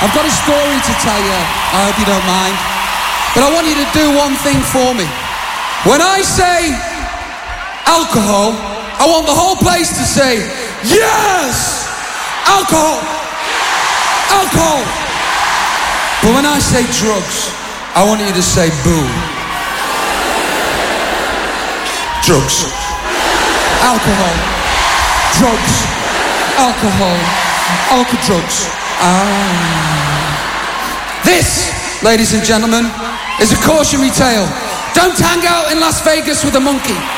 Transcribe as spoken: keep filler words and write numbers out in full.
I've got a story to tell you. I hope you don't mind. But I want you to do one thing for me. When I say alcohol, I want the whole place to say, yes! Alcohol! Alcohol! But when I say drugs, I want you to say boo. Drugs. Alcohol. Drugs. Alcohol. Alcohol drugs. Ah. This, ladies and gentlemen, is a cautionary tale. Don't hang out in Las Vegas with a monkey.